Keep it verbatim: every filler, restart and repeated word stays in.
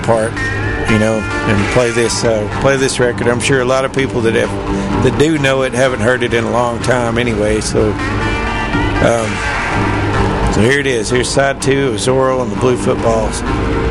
part, you know, and play this uh, play this record. I'm sure a lot of people that have that do know it haven't heard it in a long time anyway. So, um, so here it is. Here's side two of Zorro and the Blue Footballs.